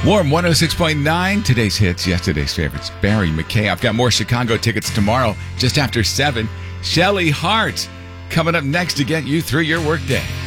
Warm 106.9, today's hits, yesterday's favorites. Barry McKay. I've got more Chicago tickets tomorrow, just after 7. Shelly Hart coming up next to get you through your workday.